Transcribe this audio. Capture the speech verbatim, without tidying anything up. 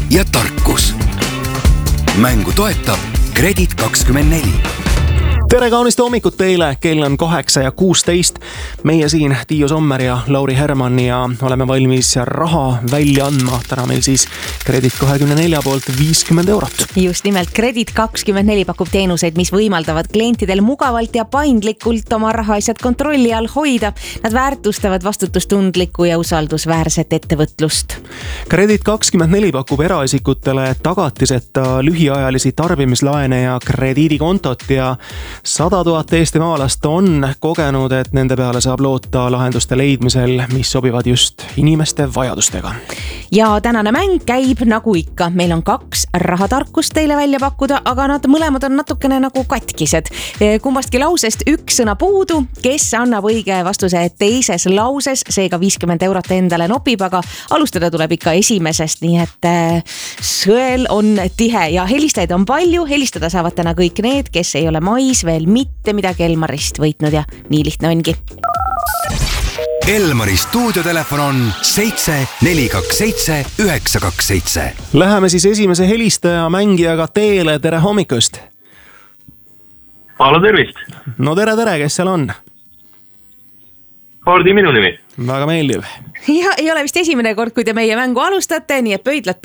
ja tarkus. Mängu toetab Kredit kakskümmend neli. Tere kaunist hommikut teile, kell on kaheksa ja kuusteist. Meie siin Tiiu Sommer ja Lauri Herman ja oleme valmis raha välja andma. Täna meil siis Kredit kakskümmend neli poolt viiskümmend eurot. Just nimelt Kredit kakskümmend neli pakub teenuseid, mis võimaldavad klientidel mugavalt ja paindlikult oma rahaasjad kontrolli all hoida. Nad väärtustavad vastutustundlikku ja usaldusväärset ettevõtlust. Kredit kakskümmend neli pakub eraisikutele tagatiseta lühiajalisi tarbimislaene ja krediidikontot ja sada tuhat eestimaalast on kogenud, et nende peale saab loota lahenduste leidmisel, mis sobivad just inimeste vajadustega. Ja tänane mäng käib nagu ikka. Meil on kaks rahatarkust teile välja pakkuda, aga nad mõlemad on natukene nagu katkised. Kumbastki lausest üks sõna puudu, kes annab õige vastuse teises lauses, seega viiskümmend eurot endale nopib, aga alustada tuleb ikka esimesest, nii et sõel on tihe ja helistajaid on palju. Helistada saavad täna kõik need, kes ei ole mais veel mitte midagi Elmarist võitnud ja nii lihtne ongi. Elmari stuudiotelefon on seitse neli kaks seitse üheksa kaks seitse. Läheme siis esimese helistaja mängijaga teele. Tere hommikust! Halo, tervist! No tere, tere, kes seal on? Hardi minu nimi. Väga meeldiv. Ja ei ole vist esimene kord, kui te meie mängu alustate, nii et pöidlad